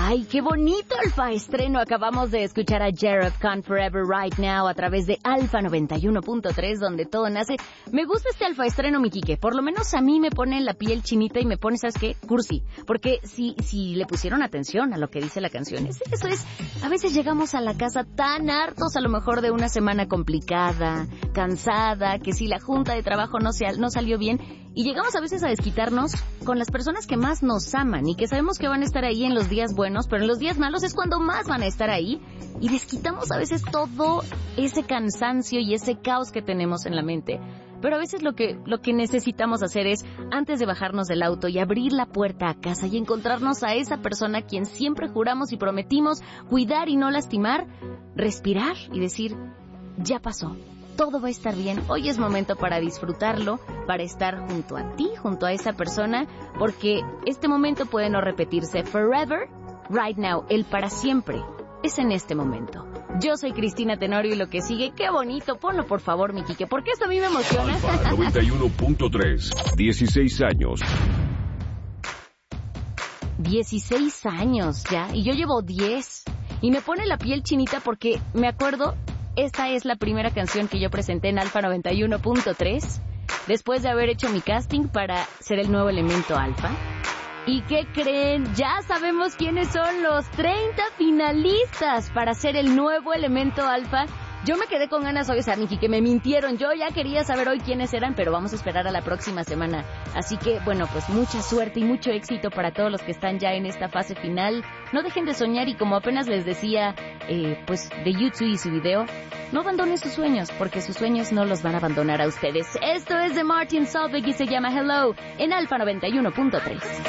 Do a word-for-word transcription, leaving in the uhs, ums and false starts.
Ay, qué bonito Alfa estreno. Acabamos de escuchar a Jared con Forever Right Now a través de Alfa noventa y uno punto tres, donde todo nace. Me gusta este Alfa estreno, mi Quique. Por lo menos a mí me pone la piel chinita y me pone, ¿sabes qué? Cursi. Porque si, si le pusieron atención a lo que dice la canción, es, eso es, a veces llegamos a la casa tan hartos, a lo mejor de una semana complicada, cansada, que si la junta de trabajo no, se, no salió bien, y llegamos a veces a desquitarnos con las personas que más nos aman y que sabemos que van a estar ahí en los días buenos, pero en los días malos es cuando más van a estar ahí, y desquitamos a veces todo ese cansancio y ese caos que tenemos en la mente. Pero a veces lo que, lo que necesitamos hacer es, antes de bajarnos del auto y abrir la puerta a casa y encontrarnos a esa persona a quien siempre juramos y prometimos cuidar y no lastimar, respirar y decir, ya pasó. Todo va a estar bien. Hoy es momento para disfrutarlo, para estar junto a ti, junto a esa persona, porque este momento puede no repetirse. Forever, right now, el para siempre, es en este momento. Yo soy Cristina Tenorio y lo que sigue, qué bonito, ponlo por favor, mi Quique, porque esto a mí me emociona. Alfa noventa y uno punto tres, dieciséis años. dieciséis años ya, y yo llevo diez. Y me pone la piel chinita porque me acuerdo... Esta es la primera canción que yo presenté en Alfa noventa y uno punto tres, después de haber hecho mi casting para ser el nuevo elemento Alfa. ¿Y qué creen? Ya sabemos quiénes son los treinta finalistas para ser el nuevo elemento Alfa. Yo me quedé con ganas hoy, o sea, Miki, que me mintieron. Yo ya quería saber hoy quiénes eran, pero vamos a esperar a la próxima semana. Así que, bueno, pues mucha suerte y mucho éxito para todos los que están ya en esta fase final. No dejen de soñar y como apenas les decía, eh, pues de YouTube y su video, no abandonen sus sueños, porque sus sueños no los van a abandonar a ustedes. Esto es de Martin Solveig y se llama Hello en Alfa noventa y uno punto tres.